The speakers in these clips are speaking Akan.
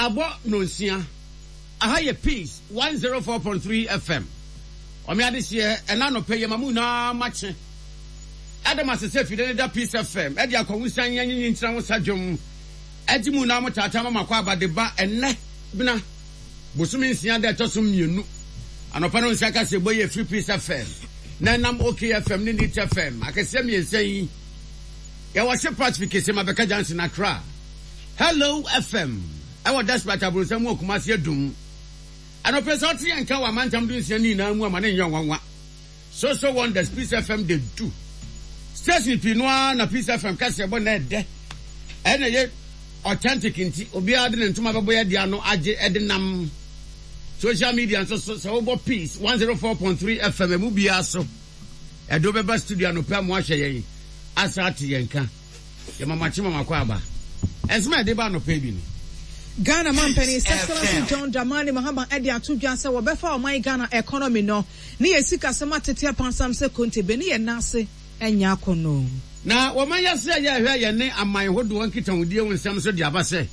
abo no nsia aha ye peace 104.3 FM omi ade hye ena no peye mamu na mache adam asese fide da peace FM e dia konwusan yanyin ntira wo sadwom edi mu na mo tata mama kwa abade ba enne bina bosumi nsia da tosum mienu anopa no nsia ka se boye free peace FM na nam okay FM ni nit FM akese mi ensan ya wa se pacification mabeka Johnson Accra hello FM I desperate about some work must you do. And a person and cow man tam doing Sianina and woman in young one. So one the Peace FM they do. Station Pinois, a Peace FM Cassia Bonnet, and yet authentic in Obiadin and to my boy Diano Aje Edenam social media and so peace 104.3 FM Mubiaso. Adobe Bus Studio no Pam Washay Asati Yanka. Yamama Chima Makwaba. As my deba no pay. Ghana man penny Excellency John Dramani Mahama Eddie Atubia say obefa o man Ghana economy no ne yesika sema tete pansam se konte be ne yenase enya akono na wo man yase ya hwe ye ne aman hodo wankita wudie wonsam so dia ba se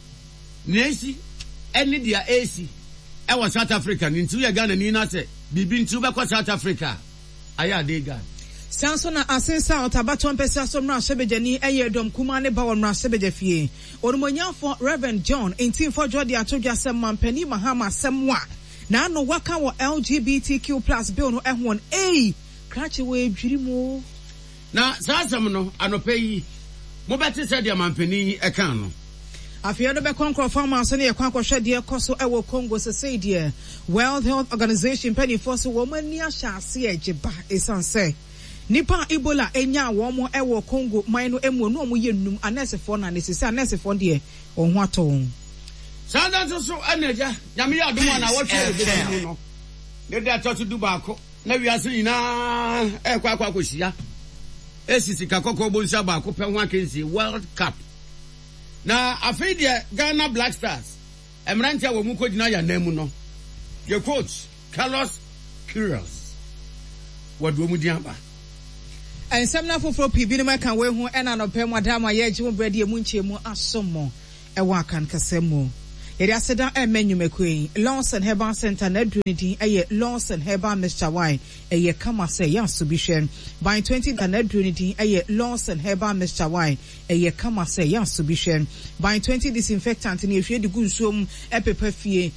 nesi ene dia AC e wo South Africa ni ntu ya Ghana ni na se bibi ntu be kwa South Africa aya de Ghana Sansona asensa otabato mpesa somra sebejani eyedom kuma ne ba wonra sebejafie onumonyafo Reverend John 18 Jodi atodwa semman pani Mahama semwa na no waka wo LGBTQ+ bill no ehwon krache we dwirimu na sasam no anope yi mo beti se dia mampani ekan no afia do be konkro farmer so ne yakwa kwhwe de ekoso ewo Congo se de World Health Organization pani force wo mani ahya ase ejeba esanse Nipa Ebola enya womo ewo Congo maino emu no omo yenum anesefo na nesese anesefo de ohun ato Sanda so aneja nyame ya domo na wotwe de no ne da to do baako na wiase nyina ekwa akosia esisi kakoko bonsia baako pe ho akensi World Cup na afei de Ghana Black Stars emrantia wo mu kogina ya namu no the coach Carlos Queiroz wadu mu diamba and semna foforo pibi ne maka we hu ena no pem adama ye ji mu brede emu nchemu asomo e wa kan kasemu ye dia seda emenyumekui Lawson Herbal Center na dunidi eye Lawson Herbal Mr. Wine eye kama say ya subishen by 20 na dunidi eye Lawson Herbal Mr. Wine eye kama say ya subishen by 20 disinfectant ni ehwe de gunsuom epepa fie